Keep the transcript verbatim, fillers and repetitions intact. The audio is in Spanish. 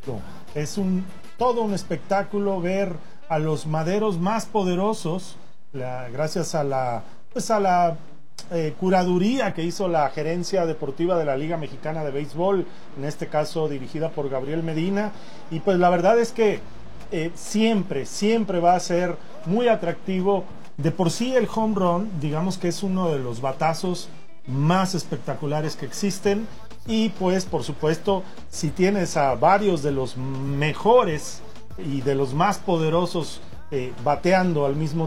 Es un, todo un espectáculo ver a los maderos más poderosos, la, gracias a la, pues a la eh, curaduría que hizo la gerencia deportiva de la Liga Mexicana de Béisbol, en este caso dirigida por Gabriel Medina, y pues la verdad es que eh, siempre, siempre va a ser muy atractivo. De por sí el home run, digamos que es uno de los batazos más espectaculares que existen, y pues por supuesto si tienes a varios de los mejores y de los más poderosos eh, bateando al mismo